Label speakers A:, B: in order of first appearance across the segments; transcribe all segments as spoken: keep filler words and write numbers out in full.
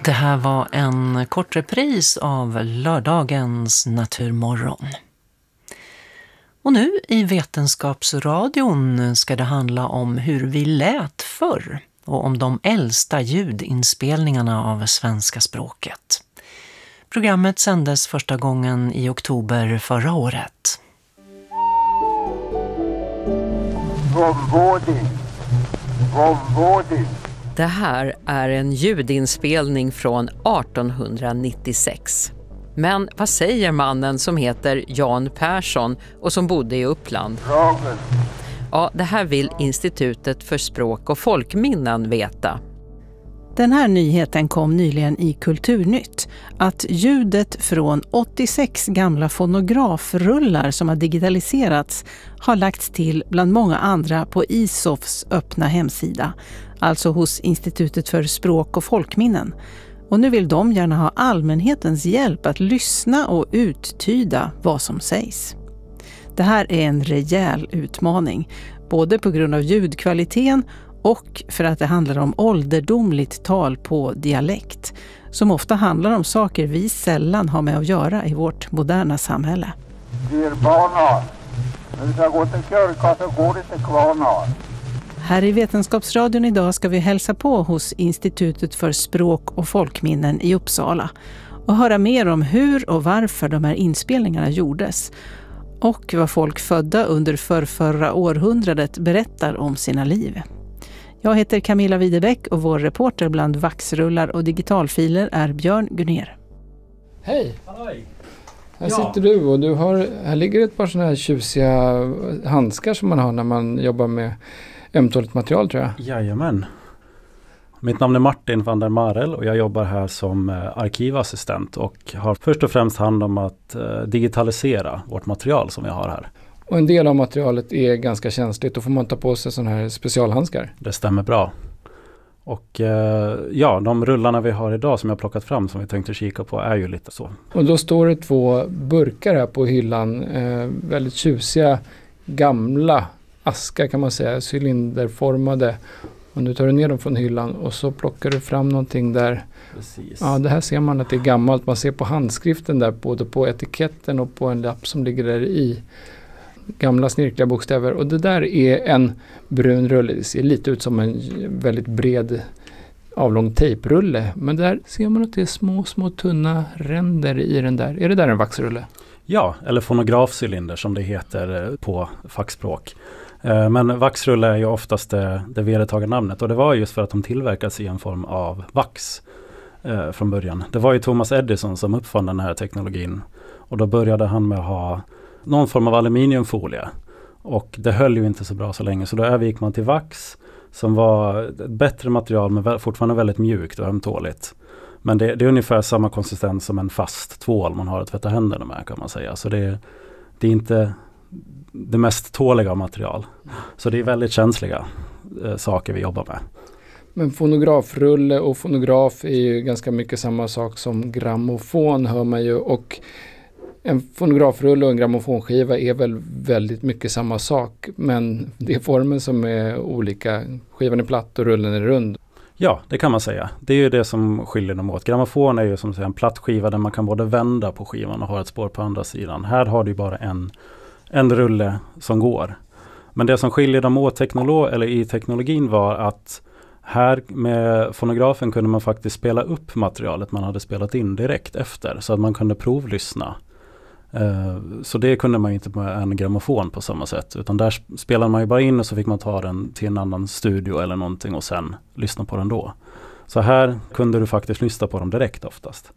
A: Det här var en kort repris av lördagens Naturmorgon. Och nu i Vetenskapsradion ska det handla om hur vi lät förr och om de äldsta ljudinspelningarna av svenska språket. Programmet sändes första gången i oktober förra året.
B: Vovvårding. Vovvårding.
C: Det här är en ljudinspelning från artonhundranittiosex. Men vad säger mannen som heter Jan Persson och som bodde i Uppland?
B: Ragen.
C: Ja, det här vill Institutet för språk och folkminnen veta.
D: Den här nyheten kom nyligen i Kulturnytt, att ljudet från åttiosex gamla fonografrullar som har digitaliserats har lagts till bland många andra på I S O Fs öppna hemsida, alltså hos Institutet för språk och folkminnen. Och nu vill de gärna ha allmänhetens hjälp att lyssna och uttyda vad som sägs. Det här är en rejäl utmaning, både på grund av ljudkvaliteten och för att det handlar om ålderdomligt tal på dialekt, som ofta handlar om saker vi sällan har med att göra i vårt moderna samhälle.
B: Blir barnar. När du ska gå till kyrkan så går det till kvarnar.
D: Här i Vetenskapsradion idag ska vi hälsa på hos Institutet för språk och folkminnen i Uppsala och höra mer om hur och varför de här inspelningarna gjordes och vad folk födda under förrförra århundradet berättar om sina liv. Jag heter Camilla Widebäck och vår reporter bland vaxrullar och digitalfiler är Björn Gunner.
E: Hej!
F: Hej.
E: Här
F: Ja.
E: sitter du och du har, här ligger ett par sådana här tjusiga handskar som man har när man jobbar med ömtåligt material, tror jag.
F: Jajamän. Mitt namn är Martin van der Marel och jag jobbar här som eh, arkivassistent och har först och främst hand om att eh, digitalisera vårt material som vi har här.
E: Och en del av materialet är ganska känsligt. Då får man ta på sig sådana här specialhandskar.
F: Det stämmer bra. Och eh, ja, de rullarna vi har idag som jag har plockat fram som vi tänkte kika på är ju lite så.
E: Och då står det två burkar här på hyllan. Eh, väldigt tjusiga, gamla askar kan man säga. Cylinderformade. Och nu tar du ner dem från hyllan och så plockar du fram någonting där.
F: Precis.
E: Ja, det här ser man att det är gammalt. Man ser på handskriften där, både på etiketten och på en lapp som ligger där i. Gamla snirkliga bokstäver. Och det där är en brun rulle. Det ser lite ut som en väldigt bred avlång tejprulle. Men där ser man att det är små, små tunna ränder i den där. Är det där en vaxrulle?
F: Ja, eller fonografcylinder som det heter på fackspråk. Men vaxrulle är ju oftast det, det vedertagna namnet. Och det var just för att de tillverkas i en form av vax eh, från början. Det var ju Thomas Edison som uppfann den här teknologin. Och då började han med att ha någon form av aluminiumfolie. Och det höll ju inte så bra så länge. Så då övergick man till vax som var ett bättre material men fortfarande väldigt mjukt och ömtåligt. Men det, det är ungefär samma konsistens som en fast tvål man har att tvätta händerna med, kan man säga. Så det, det är inte det mest tåliga material. Så det är väldigt känsliga eh, saker vi jobbar med.
E: Men fonografrulle och fonograf är ju ganska mycket samma sak som grammofon, hör man ju. Och en fonografrulle och en grammofonskiva är väl väldigt mycket samma sak. Men det är formen som är olika. Skivan är platt och rullen är rund.
F: Ja, det kan man säga. Det är ju det som skiljer dem åt. Grammofon är ju som säga en platt skiva där man kan både vända på skivan och ha ett spår på andra sidan. Här har du bara en, en rulle som går. Men det som skiljer dem åt teknolo- eller i teknologin var att här med fonografen kunde man faktiskt spela upp materialet man hade spelat in direkt efter. Så att man kunde provlyssna. Uh, så det kunde man ju inte med en grammofon på samma sätt. Utan där spelade man ju bara in och så fick man ta den till en annan studio eller någonting och sen lyssna på den då. Så här kunde du faktiskt lyssna på dem direkt oftast.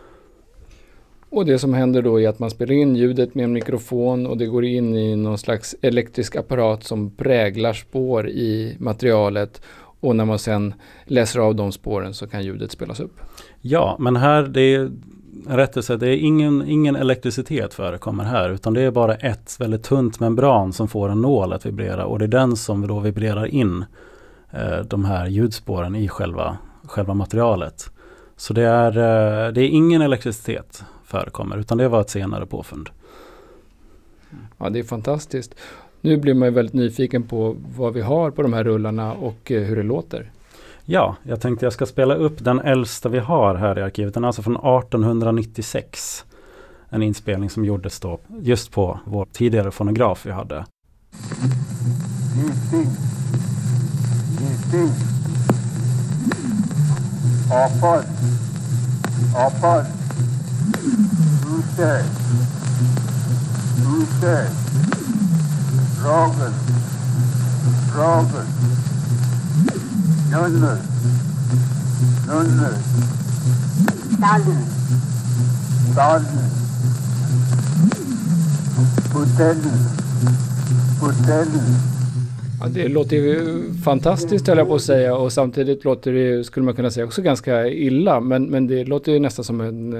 E: Och det som händer då är att man spelar in ljudet med en mikrofon och det går in i någon slags elektrisk apparat som präglar spår i materialet. Och när man sen läser av de spåren så kan ljudet spelas upp.
F: Ja, men här det är rättelse, det är ingen, ingen elektricitet förekommer här utan det är bara ett väldigt tunt membran som får en nål att vibrera och det är den som då vibrerar in eh, de här ljudspåren i själva, själva materialet. Så det är, eh, det är ingen elektricitet förekommer utan det var ett senare påfund.
E: Ja, det är fantastiskt. Nu blir man ju väldigt nyfiken på vad vi har på de här rullarna och eh, hur det låter.
F: Ja, jag tänkte jag ska spela upp den äldsta vi har här i arkivet. Den är alltså från arton nittiosex. En inspelning som gjordes då just på vår tidigare fonograf vi hade.
B: Gissing. Gissing. Avfall. Avfall. Ute. Ute. Ragel. Ragel. Nunner. Nunner. Stallen. Stallen. Hotellen. Hotellen.
E: Ja, det låter ju fantastiskt, höll jag på att säga, och samtidigt låter det, skulle man kunna säga, också ganska illa, men, men det låter ju nästan som en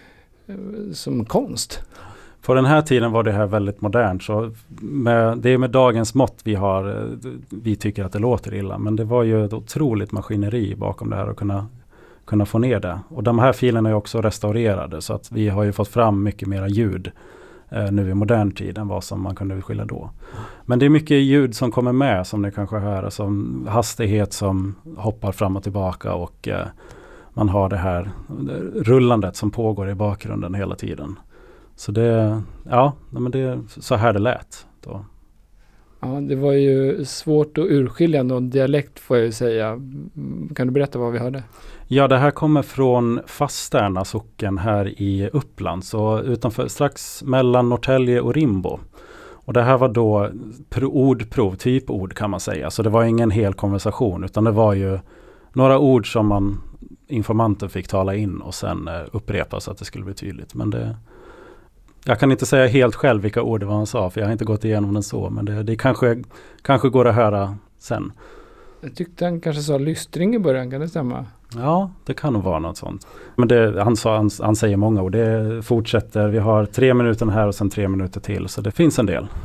E: som konst.
F: På den här tiden var det här väldigt modernt, så med, det är med dagens mått vi har, vi tycker att det låter illa, men det var ju ett otroligt maskineri bakom det här att kunna, kunna få ner det. Och de här filerna är också restaurerade, så att vi har ju fått fram mycket mera ljud eh, nu i modern tid än vad som man kunde skilja då. Men det är mycket ljud som kommer med, som ni kanske hör, som hastighet som hoppar fram och tillbaka, och eh, man har det här rullandet som pågår i bakgrunden hela tiden. Så det, ja, men det är så här det lät då.
E: Ja, det var ju svårt att urskilja någon dialekt, får jag ju säga. Kan du berätta vad vi hörde?
F: Ja, det här kommer från Fastärna socken här i Uppland, så utanför, strax mellan Norrtälje och Rimbo. Och det här var då ordprov, typord kan man säga. Så det var ingen hel konversation, utan det var ju några ord som man, informanten fick tala in och sen eh, upprepa så att det skulle bli tydligt. Men det, jag kan inte säga helt själv vilka ord det var han sa, för jag har inte gått igenom den så. Men det, det kanske, kanske går att höra sen.
E: Jag tyckte han kanske sa lystring i början, kan det stämma?
F: Ja, det kan nog vara något sånt. Men det, han, sa, han, han säger många ord. Det fortsätter. Vi har tre minuter här och sen tre minuter till. Så det finns en del.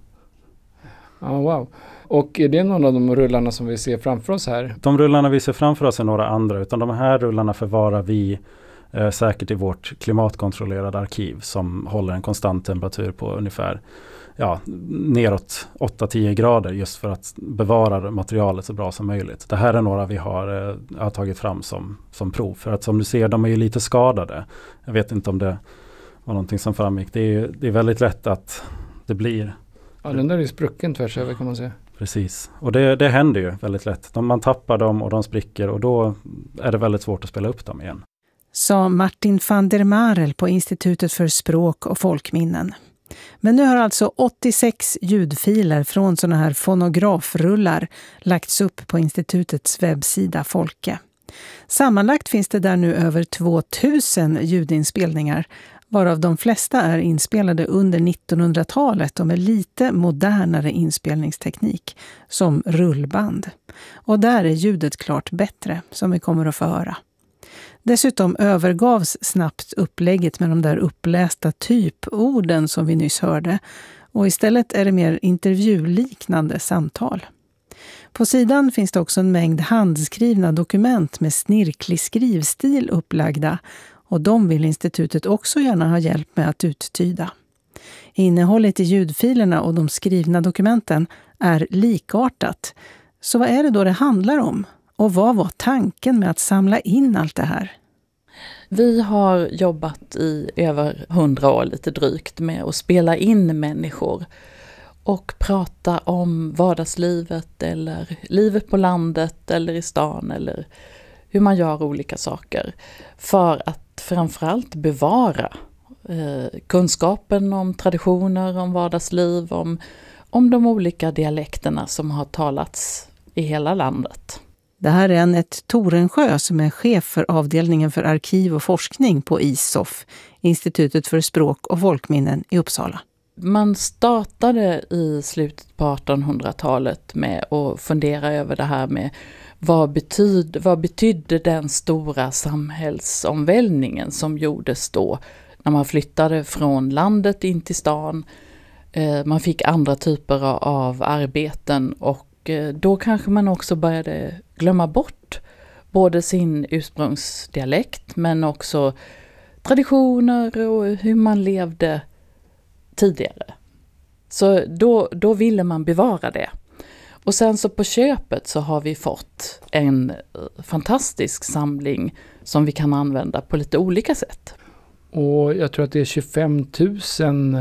E: Ja, wow. Och är det någon av de rullarna som vi ser framför oss här?
F: De rullarna vi ser framför oss är några andra. Utan de här rullarna förvarar vi eh, säkert i vårt klimatkontrollerade arkiv, som håller en konstant temperatur på ungefär ja, neråt åtta till tio grader, just för att bevara materialet så bra som möjligt. Det här är några vi har, eh, har tagit fram som, som prov. För att som du ser, de är ju lite skadade. Jag vet inte om det var någonting som framgick. Det är, det är väldigt lätt att det blir...
E: Ja, den där är sprucken tvärs över, kan man säga.
F: Precis. Och det, det händer ju väldigt lätt. De, man tappar dem och de spricker, och då är det väldigt svårt att spela upp dem igen.
D: Sa Martin van der Marel på Institutet för språk och folkminnen. Men nu har alltså åttiosex ljudfiler från såna här fonografrullar lagts upp på institutets webbsida Folke. Sammanlagt finns det där nu över tvåtusen ljudinspelningar, varav de flesta är inspelade under nittonhundratalet och med lite modernare inspelningsteknik, som rullband. Och där är ljudet klart bättre, som vi kommer att få höra. Dessutom övergavs snabbt upplägget med de där upplästa typorden som vi nyss hörde, och istället är det mer intervjuliknande samtal. På sidan finns det också en mängd handskrivna dokument med snirklig skrivstil upplagda, och de vill institutet också gärna ha hjälp med att uttyda. Innehållet i ljudfilerna och de skrivna dokumenten är likartat. Så vad är det då det handlar om? Och vad var tanken med att samla in allt det här?
G: Vi har jobbat i över hundra år lite drygt med att spela in människor och prata om vardagslivet eller livet på landet eller i stan, eller hur man gör olika saker för att framförallt bevara eh, kunskapen om traditioner, om vardagsliv, om, om de olika dialekterna som har talats i hela landet.
D: Det här är Annette Torensjö som är chef för avdelningen för arkiv och forskning på I S O F, Institutet för språk och folkminnen i Uppsala.
G: Man startade i slutet på artonhundratalet med att fundera över det här med vad betydde, vad betydde den stora samhällsomvälvningen som gjordes då när man flyttade från landet in till stan. Man fick andra typer av arbeten, och då kanske man också började glömma bort både sin ursprungsdialekt men också traditioner och hur man levde tidigare. Så då, då ville man bevara det. Och sen så på köpet så har vi fått en fantastisk samling som vi kan använda på lite olika sätt.
E: Och jag tror att det är tjugofem tusen